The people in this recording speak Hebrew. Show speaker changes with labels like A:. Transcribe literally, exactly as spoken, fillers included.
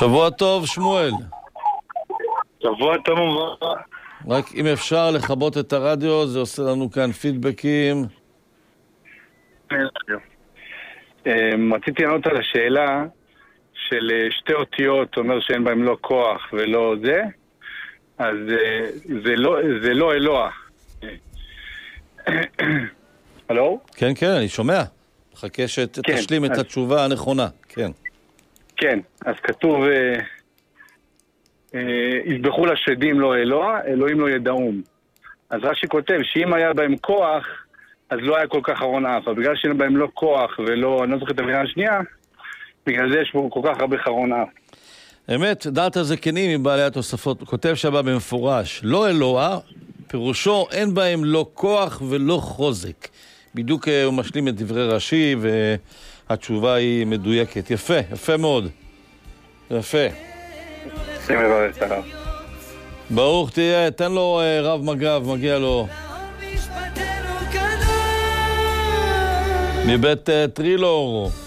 A: שבוע טוב, שמואל.
B: שבוע טוב ומבורך.
A: רק אם אפשר לכבות את הרדיו, זה עושה לנו כאן פידבקים.
B: רציתי לענות על השאלה של שתי אותיות, אומר שאין בהם לא כוח ולא זה, אז זה לא, זה לא אלוה. הלו?
A: כן, כן, אני שומע. מחכה שתשלים את התשובה הנכונה. כן.
B: כן, אז כתוב, יזבחו לשדים לא אלוה, אלוהים לא ידעום. אז רש"י כותב שאם היה בהם כוח, אז לא היה כל כך ארון אף. אבל בגלל שאין בהם לא כוח ולא, אני לא זוכר את המילה השנייה, בגלל זה יש פה כל כך הרבה חרון אף.
A: אמת, דעת הזקנים מבעלי התוספות, כותב שבה במפורש, לא אלוה, פירושו אין בהם לא כוח ולא חוזק. בדיוק הוא משלים את דברי רש"י והתשובה היא מדויקת. יפה, יפה מאוד. יפה.
B: זה מברך הרב.
A: ברוך תהיה, תן לו רב מג"ב, מגיע לו. מבית טרילור.